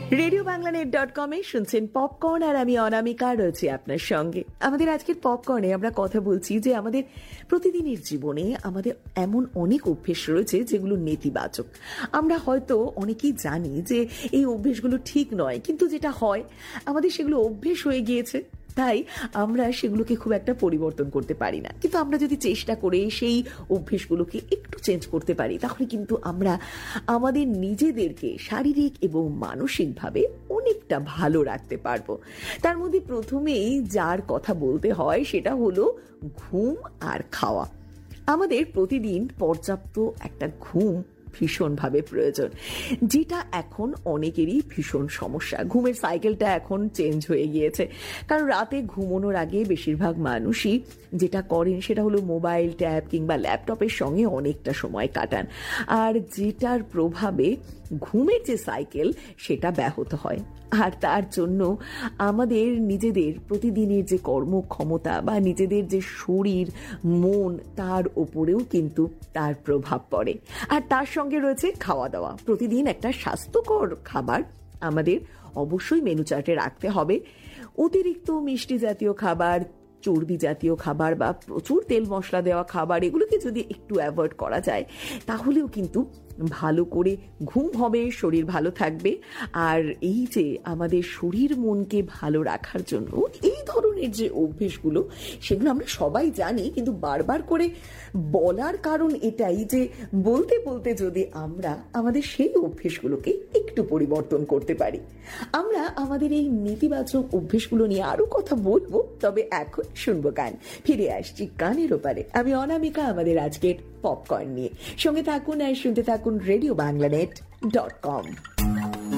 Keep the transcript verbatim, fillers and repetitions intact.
Radio Bangla net dot com এ শুনছেন popcorn, আর আমি অনামিকা রয়েছি আপনার সঙ্গে। আমাদের আজকের পপকর্নে আমরা কথা বলছি যে আমাদের প্রতিদিনের জীবনে আমাদের এমন অনেক অভ্যেস রয়েছে যেগুলো নেতিবাচক। আমরা হয়তো অনেকেই জানি যে এই অভ্যেসগুলো ঠিক নয়, কিন্তু যেটা হয় আমাদের সেগুলো অভ্যেস হয়ে গিয়েছে, তাই আমরা সেগুলোকে খুব একটা পরিবর্তন করতে পারি না। কিন্তু আমরা যদি চেষ্টা করে সেই অভ্যেসগুলোকে একটু চেঞ্জ করতে পারি, তাহলে কিন্তু আমরা আমাদের নিজেদেরকে শারীরিক এবং মানসিকভাবে অনেকটা ভালো রাখতে পারবো। তার মধ্যে প্রথমেই যার কথা বলতে হয় সেটা হলো ঘুম আর খাওয়া। আমাদের প্রতিদিন পর্যাপ্ত একটা ঘুম ভীষণভাবে প্রয়োজন, যেটা এখন অনেকেরই ভীষণ সমস্যা। ঘুমের সাইকেলটা এখন চেঞ্জ হয়ে গিয়েছে, কারণ রাতে ঘুমানোর আগে বেশিরভাগ মানুষই যেটা করেন সেটা হলো মোবাইল, ট্যাব কিংবা ল্যাপটপের সঙ্গে অনেকটা সময় কাটান, আর যেটার প্রভাবে ঘুমের যে সাইকেল সেটা ব্যাহত হয়। আর তার জন্য আমাদের নিজেদের প্রতিদিনের যে কর্মক্ষমতা বা নিজেদের যে শরীর মন, তার ওপরেও কিন্তু তার প্রভাব পড়ে। আর তার সঙ্গে রয়েছে খাওয়া দাওয়া। প্রতিদিন একটা স্বাস্থ্যকর খাবার আমাদের অবশ্যই মেনু চার্টে রাখতে হবে। অতিরিক্ত মিষ্টি জাতীয় খাবার, চর্বি জাতীয় খাবার বা প্রচুর তেল মশলা দেওয়া খাবার, এগুলোকে যদি একটু অ্যাভয়েড করা যায় তাহলেও কিন্তু ভালো করে ঘুম হবে, শরীর ভালো থাকবে। আর এই যে আমাদের শরীর মনকে ভালো রাখার জন্য এই ধরনের যে অভ্যেসগুলো, সেগুলো আমরা সবাই জানি, কিন্তু বারবার করে বলার কারণ এটাই যে বলতে বলতে যদি আমরা আমাদের সেই অভ্যেসগুলোকে একটু পরিবর্তন করতে পারি। আমরা আমাদের এই নেতিবাচক অভ্যেসগুলো নিয়ে আরো কথা বলবো, তবে এখন শুনবো গান। ফিরে আসছি গানের ওপারে। আমি অনামিকা, আমাদের আজকের পপকর্ন নিয়ে। সঙ্গে থাকুন আর শুনতে থাকুন radio Bangla net dot com.